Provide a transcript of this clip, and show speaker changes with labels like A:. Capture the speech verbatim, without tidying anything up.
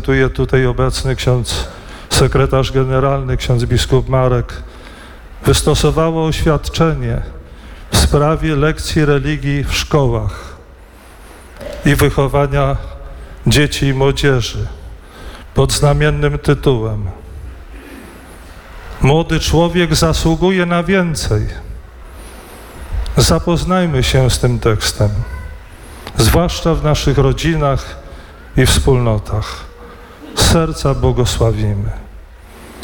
A: reprezentuje tutaj obecny ksiądz sekretarz generalny, ksiądz biskup Marek, wystosowało oświadczenie w sprawie lekcji religii w szkołach i wychowania dzieci i młodzieży pod znamiennym tytułem Młody człowiek zasługuje na więcej. Zapoznajmy się z tym tekstem, zwłaszcza w naszych rodzinach i wspólnotach. Z serca błogosławimy.